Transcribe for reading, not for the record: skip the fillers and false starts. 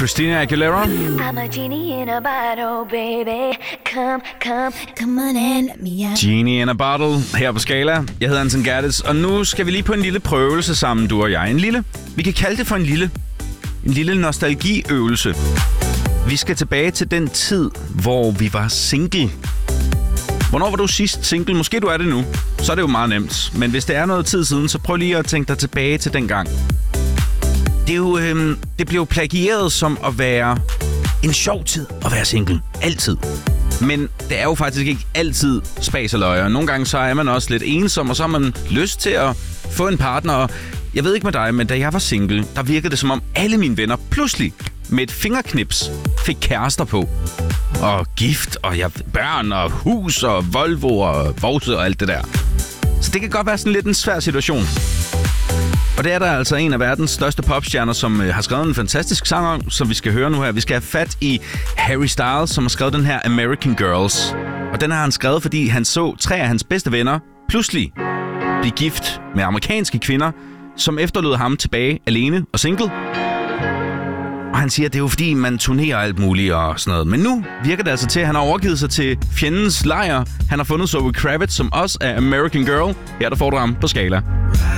Christina Aguilera. I'm a genie in a bottle, baby. Come on and let me out. Genie in a bottle her på Skala. Jeg hedder Anton Gerdes, og nu skal vi lige på en lille prøvelse sammen, du og jeg. Vi kan kalde det for en lille nostalgiøvelse. Vi skal tilbage til den tid, hvor vi var single. Hvornår var du sidst single? Måske du er det nu. Så er det jo meget nemt. Men hvis det er noget tid siden, så prøv lige at tænke dig tilbage til den gang. Det blev plagieret som at være en sjov tid at være single. Altid. Men det er jo faktisk ikke altid spas og løjer. Nogle gange så er man også lidt ensom, og så har man lyst til at få en partner. Og jeg ved ikke med dig, men da jeg var single, der virkede det som om alle mine venner pludselig med et fingerknips fik kærester på. Og gift, og børn, og hus, og Volvo, og Vose og alt det der. Så det kan godt være sådan lidt en svær situation. Og det er der altså en af verdens største popstjerner, som har skrevet en fantastisk sang om, som vi skal høre nu her. Vi skal have fat i Harry Styles, som har skrevet den her American Girls. Og den har han skrevet, fordi han så 3 af hans bedste venner pludselig blive gift med amerikanske kvinder, som efterlod ham tilbage alene og single. Og han siger, at det er jo fordi, man turnerer alt muligt og sådan noget. Men nu virker det altså til, at han har overgivet sig til fjendens lejr. Han har fundet Zoe Kravitz, som også er American Girl. Her der får du ham på Skala.